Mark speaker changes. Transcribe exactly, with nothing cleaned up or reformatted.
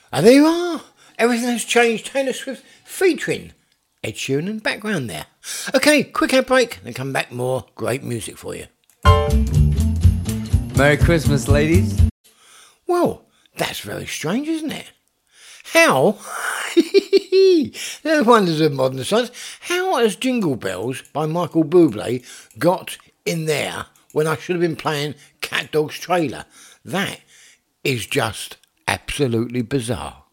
Speaker 1: And there you are. Everything has changed. Taylor Swift featuring Ed Sheeran in the background there. Okay, quick ad break and come back, more great music for you.
Speaker 2: Merry Christmas, ladies.
Speaker 1: Well, that's very strange, isn't it? How? The wonders of modern science. How has Jingle Bells by Michael Bublé got in there when I should have been playing Cat Dog's Trailer? That is just absolutely bizarre.